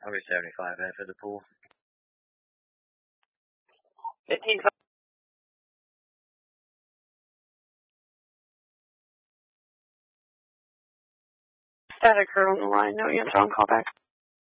I'll be 75 there for the pool. 15. Static her on the line. No answer on callback.